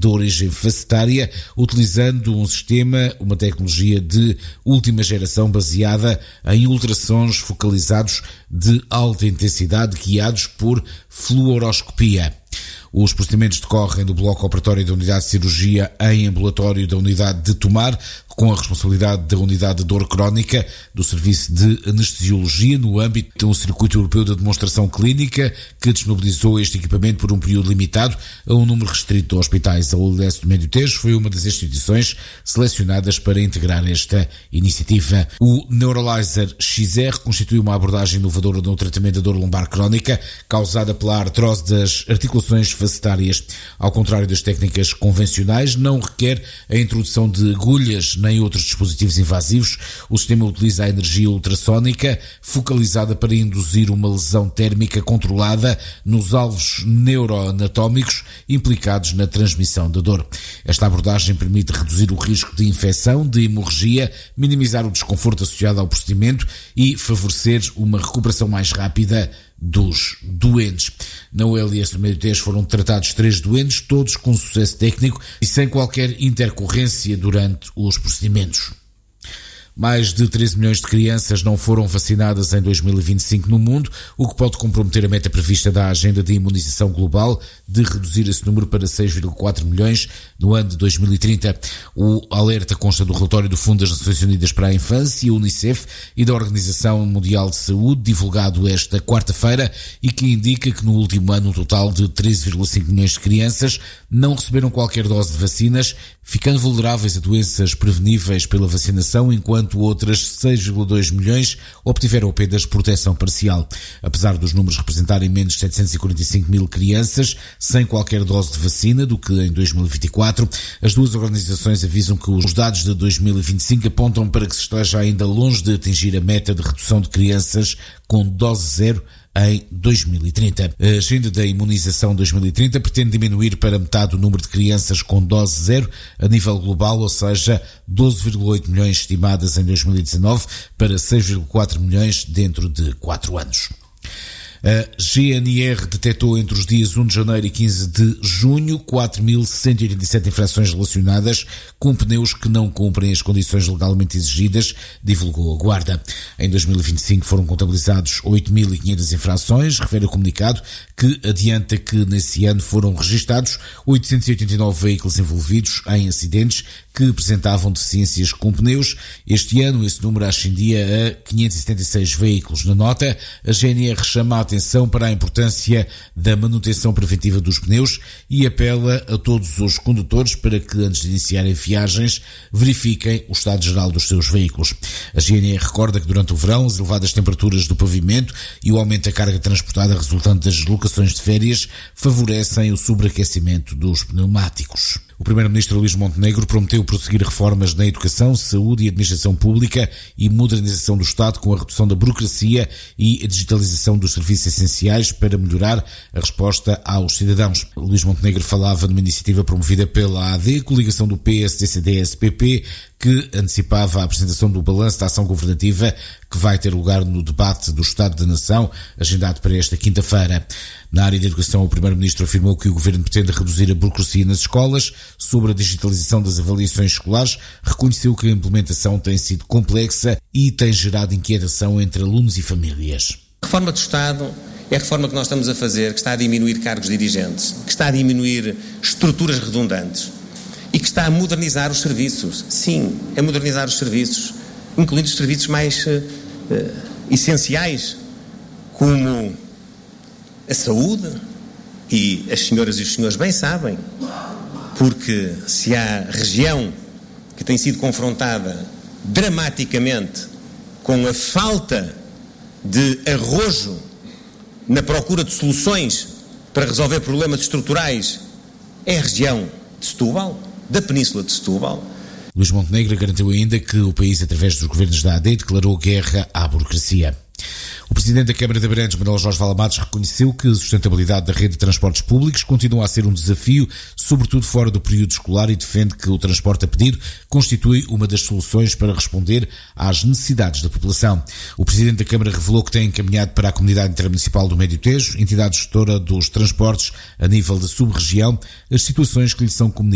de origem facetária, utilizando uma tecnologia de última geração baseada em ultrassons focalizados de alta intensidade guiados por fluoroscopia. Os procedimentos decorrem do bloco operatório da unidade de cirurgia em ambulatório da unidade de Tomar, com a responsabilidade da unidade de dor crónica do Serviço de Anestesiologia no âmbito de um circuito europeu de demonstração clínica que disponibilizou este equipamento por um período limitado a um número restrito de hospitais. A ULS do Médio Tejo foi uma das instituições selecionadas para integrar esta iniciativa. O Neuralizer XR constitui uma abordagem inovadora no tratamento da dor lombar crónica causada pela artrose das articulações facetárias. Ao contrário das técnicas convencionais, não requer a introdução de agulhas nem outros dispositivos invasivos. O sistema utiliza a energia ultrassónica focalizada para induzir uma lesão térmica controlada nos alvos neuroanatómicos implicados na transmissão da dor. Esta abordagem permite reduzir o risco de infecção, de hemorragia, minimizar o desconforto associado ao procedimento e favorecer uma recuperação mais rápida dos doentes. Na ULS do Médio Tejo foram tratados 3 doentes, todos com sucesso técnico e sem qualquer intercorrência durante os procedimentos. Mais de 13 milhões de crianças não foram vacinadas em 2025 no mundo, o que pode comprometer a meta prevista da Agenda de Imunização Global de reduzir esse número para 6,4 milhões no ano de 2030. O alerta consta do relatório do Fundo das Nações Unidas para a Infância, Unicef, e da Organização Mundial de Saúde, divulgado esta quarta-feira, e que indica que no último ano um total de 13,5 milhões de crianças não receberam qualquer dose de vacinas, ficando vulneráveis a doenças preveníveis pela vacinação, enquanto outras 6,2 milhões obtiveram apenas proteção parcial. Apesar dos números representarem menos de 745 mil crianças sem qualquer dose de vacina do que em 2024, as duas organizações avisam que os dados de 2025 apontam para que se esteja ainda longe de atingir a meta de redução de crianças com dose zero em 2030. A Agenda da Imunização 2030 pretende diminuir para metade o número de crianças com dose zero a nível global, ou seja, 12,8 milhões estimadas em 2019 para 6,4 milhões dentro de 4 anos. A GNR detectou entre os dias 1 de janeiro e 15 de junho 4.187 infrações relacionadas com pneus que não cumprem as condições legalmente exigidas, divulgou a Guarda. Em 2025 foram contabilizados 8.500 infrações, refere o comunicado, que adianta que nesse ano foram registados 889 veículos envolvidos em acidentes que apresentavam deficiências com pneus. Este ano esse número ascendia a 576 veículos. Na nota, a GNR chama a atenção para a importância da manutenção preventiva dos pneus e apela a todos os condutores para que, antes de iniciarem viagens, verifiquem o estado geral dos seus veículos. A GNR recorda que durante o verão as elevadas temperaturas do pavimento e o aumento da carga transportada resultante das deslocações de férias favorecem o sobreaquecimento dos pneumáticos. O Primeiro-Ministro Luís Montenegro prometeu prosseguir reformas na educação, saúde e administração pública e modernização do Estado com a redução da burocracia e a digitalização dos serviços essenciais para melhorar a resposta aos cidadãos. Luís Montenegro falava numa iniciativa promovida pela AD, coligação do PSD, CDS, PP, que antecipava a apresentação do balanço da ação governativa que vai ter lugar no debate do Estado da Nação, agendado para esta quinta-feira. Na área da educação, o Primeiro-Ministro afirmou que o Governo pretende reduzir a burocracia nas escolas. Sobre a digitalização das avaliações escolares, reconheceu que a implementação tem sido complexa e tem gerado inquietação entre alunos e famílias. A reforma do Estado é a reforma que nós estamos a fazer, que está a diminuir cargos dirigentes, que está a diminuir estruturas redundantes e que está a modernizar os serviços. Sim, a modernizar os serviços, incluindo os serviços mais essenciais, como a saúde, e as senhoras e os senhores bem sabem, porque se há região que tem sido confrontada dramaticamente com a falta de arrojo na procura de soluções para resolver problemas estruturais, é a região de Setúbal, da Península de Setúbal. Luís Montenegro garantiu ainda que o país, através dos governos da AD, declarou guerra à burocracia. O Presidente da Câmara de Abrantes, Manuel Jorge Valamatos, reconheceu que a sustentabilidade da rede de transportes públicos continua a ser um desafio, sobretudo fora do período escolar, e defende que o transporte a pedido constitui uma das soluções para responder às necessidades da população. O Presidente da Câmara revelou que tem encaminhado para a Comunidade Intermunicipal do Médio Tejo, entidade gestora dos transportes a nível da sub-região, as situações que lhe são comunicadas